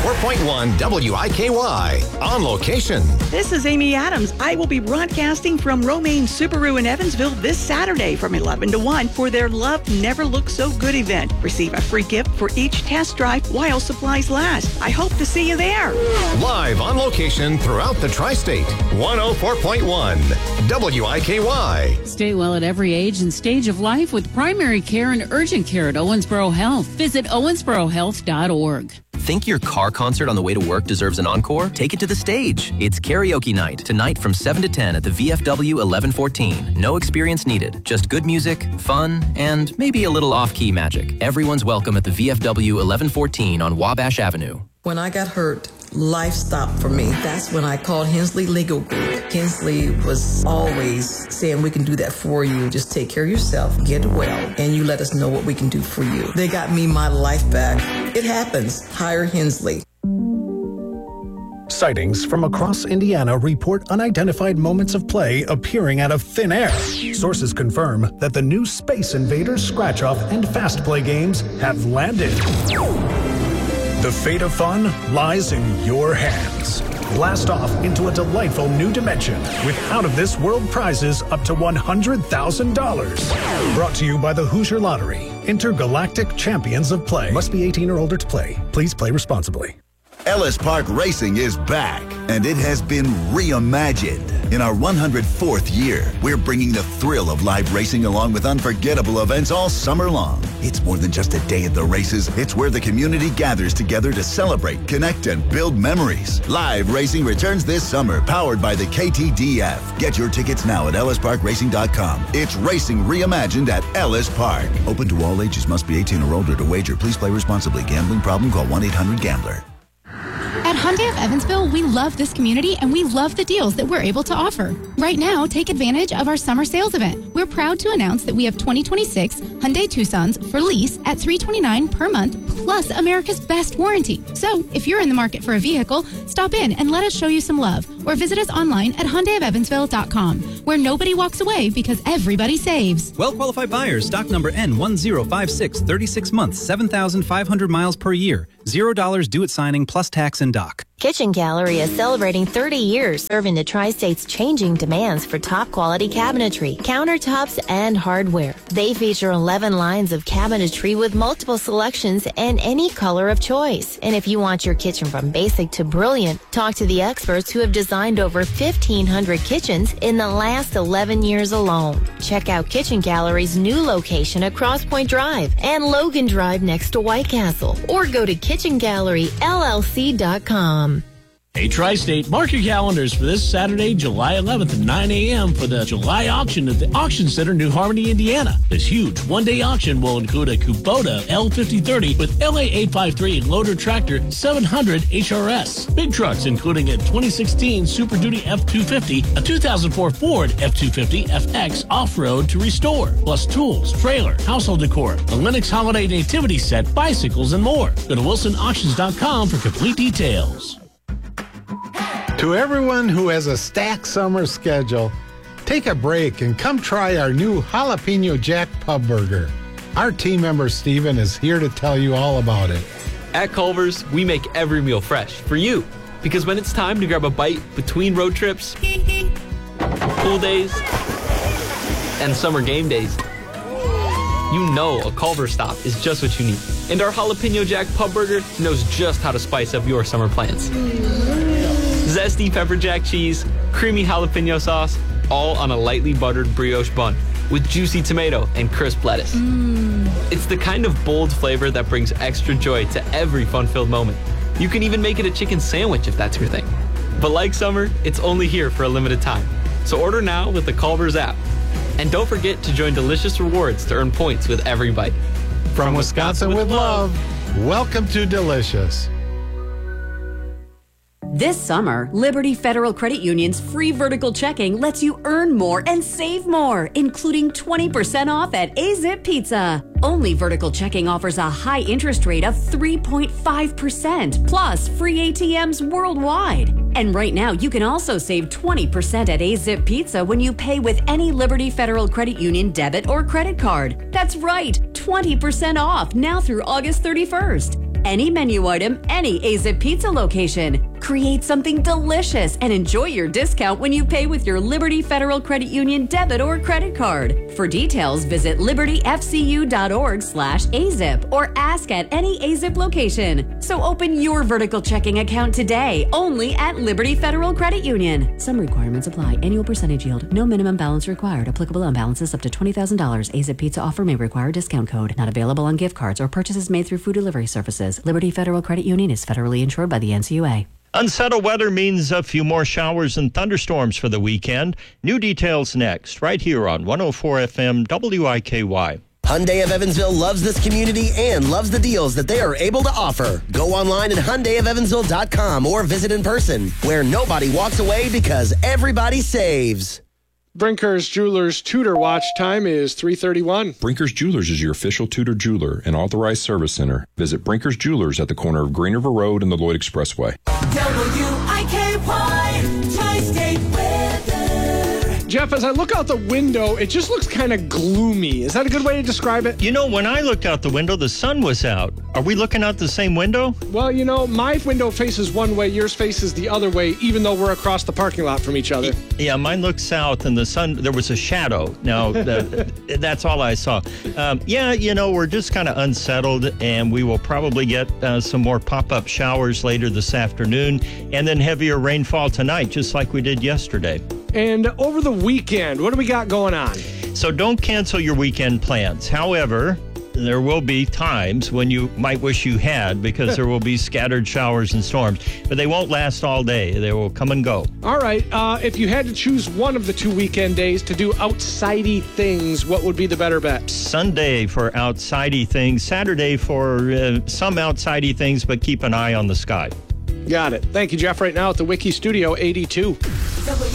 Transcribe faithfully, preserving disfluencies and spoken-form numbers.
four point one W I K Y. On location. This is Amy Adams. I will be broadcasting from Romaine Subaru in Evansville this Saturday from eleven to one for their Love Never Looked So Good event. Receive a free gift for each test drive while supplies last. I hope to see you there. Live on location throughout the tri-state. one oh four point one W I K Y. Stay well at every age and stage of life with primary care and urgent care at Owensboro Health. Visit owensboro health dot org. Think your car concert on the way to work deserves an encore? Take it to the stage. It's karaoke night, tonight from seven to ten at the V F W eleven fourteen. No experience needed, just good music, fun, and maybe a little off-key magic. Everyone's welcome at the V F W eleven fourteen on Wabash Avenue. When I got hurt, life stopped for me. That's when I called Hensley Legal Group. Hensley was always saying, we can do that for you. Just take care of yourself, get well, and you let us know what we can do for you. They got me my life back. It happens. Hire Hensley. Sightings from across Indiana report unidentified moments of play appearing out of thin air. Sources confirm that the new Space Invaders Scratch-Off and Fast Play games have landed. The fate of fun lies in your hands. Blast off into a delightful new dimension with out-of-this-world prizes up to one hundred thousand dollars. Brought to you by the Hoosier Lottery. Intergalactic Champions of Play. Must be eighteen or older to play. Please play responsibly. Ellis Park Racing is back, and it has been reimagined. In our one hundred fourth year, we're bringing the thrill of live racing along with unforgettable events all summer long. It's more than just a day at the races. It's where the community gathers together to celebrate, connect, and build memories. Live racing returns this summer, powered by the K T D F. Get your tickets now at ellis park racing dot com. It's racing reimagined at Ellis Park. Open to all ages. Must be eighteen or older to wager. Please play responsibly. Gambling problem? Call one eight hundred gambler. At Hyundai of Evansville, we love this community and we love the deals that we're able to offer. Right now, take advantage of our summer sales event. We're proud to announce that we have twenty twenty-six Hyundai Tucsons for lease at three hundred twenty-nine dollars per month, plus America's best warranty. So, if you're in the market for a vehicle, stop in and let us show you some love, or visit us online at hyundai of evansville dot com, where nobody walks away because everybody saves. Well-qualified buyers, stock number N one zero five six, thirty-six months, seven thousand five hundred miles per year, zero dollars due at signing plus tax and dock. Kitchen Gallery is celebrating thirty years, serving the Tri-State's changing demands for top-quality cabinetry, countertops, and hardware. They feature eleven lines of cabinetry with multiple selections and any color of choice. And if you want your kitchen from basic to brilliant, talk to the experts who have designed over fifteen hundred kitchens in the last eleven years alone. Check out Kitchen Gallery's new location at Cross Point Drive and Logan Drive next to White Castle, or go to kitchen gallery L L C dot com. Hey, Tri-State, mark your calendars for this Saturday, July eleventh at nine a.m. for the July auction at the Auction Center, New Harmony, Indiana. This huge one-day auction will include a Kubota L fifty thirty with L A eight fifty-three and loader tractor seven hundred H R S. Big trucks including a twenty sixteen Super Duty F two fifty, a two thousand four Ford F two fifty F X off-road to restore, plus tools, trailer, household decor, a Lennox Holiday Nativity set, bicycles, and more. Go to wilson auctions dot com for complete details. To everyone who has a stacked summer schedule, take a break and come try our new Jalapeno Jack Pub Burger. Our team member Steven is here to tell you all about it. At Culver's, we make every meal fresh for you. Because when it's time to grab a bite between road trips, pool days, and summer game days, you know a Culver's stop is just what you need. And our Jalapeno Jack Pub Burger knows just how to spice up your summer plans. Zesty pepper jack cheese, creamy jalapeno sauce, all on a lightly buttered brioche bun with juicy tomato and crisp lettuce. Mm. It's the kind of bold flavor that brings extra joy to every fun-filled moment. You can even make it a chicken sandwich if that's your thing. But like summer, it's only here for a limited time. So order now with the Culver's app. And don't forget to join Delicious Rewards to earn points with every bite. From, From Wisconsin, Wisconsin with, with love, love, welcome to Delicious. This summer, Liberty Federal Credit Union's free vertical checking lets you earn more and save more, including twenty percent off at A-Zip Pizza. Only vertical checking offers a high interest rate of three point five percent, plus free A T Ms worldwide. And right now, you can also save twenty percent at A-Zip Pizza when you pay with any Liberty Federal Credit Union debit or credit card. That's right, twenty percent off now through August thirty-first. Any menu item, any A-Zip Pizza location. Create something delicious and enjoy your discount when you pay with your Liberty Federal Credit Union debit or credit card. For details, visit libertyfcu.org slash AZIP or ask at any A-Zip location. So open your vertical checking account today, only at Liberty Federal Credit Union. Some requirements apply. Annual percentage yield. No minimum balance required. Applicable on balances up to twenty thousand dollars. A-Zip Pizza offer may require discount code. Not available on gift cards or purchases made through food delivery services. Liberty Federal Credit Union is federally insured by the N C U A. Unsettled weather means a few more showers and thunderstorms for the weekend. New details next, right here on one oh four F M W I K Y. Hyundai of Evansville loves this community and loves the deals that they are able to offer. Go online at Hyundai of Evansville dot com or visit in person, where nobody walks away because everybody saves. Brinker's Jewelers Tudor watch time is three thirty-one. Brinker's Jewelers is your official Tudor jeweler and authorized service center. Visit Brinker's Jewelers at the corner of Green River Road and the Lloyd Expressway. W I K Y Tri-State Weather. Jeff, as I look out the window, it just looks kind of gloomy. Is that a good way to describe it? You know, when I looked out the window, the sun was out. Are we looking out the same window? Well, you know, my window faces one way, yours faces the other way, even though we're across the parking lot from each other. Yeah, mine looked south, and the sun, there was a shadow. Now, the, that's all I saw. Um, yeah, you know, we're just kind of unsettled, and we will probably get uh, some more pop-up showers later this afternoon, and then heavier rainfall tonight, just like we did yesterday. And over the weekend, what do we got going on? So don't cancel your weekend plans. However, there will be times when you might wish you had, because there will be scattered showers and storms. But they won't last all day. They will come and go. All right. Uh, if you had to choose one of the two weekend days to do outsidey things, what would be the better bet? Sunday for outsidey things. Saturday for uh, some outsidey things, but keep an eye on the sky. Got it. Thank you, Jeff. Right now at the Wiki Studio eighty-two.